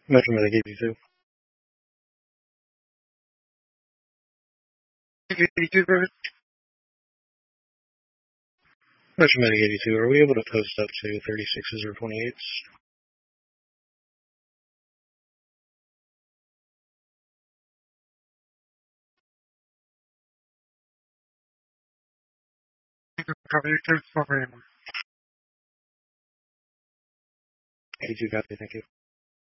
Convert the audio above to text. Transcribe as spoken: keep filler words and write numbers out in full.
Measurement I gave you two. eighty-two, perfect. Measurement I gave you two. Are we able to post up to thirty-sixes or twenty-eights? eighty-two, copy, thank you.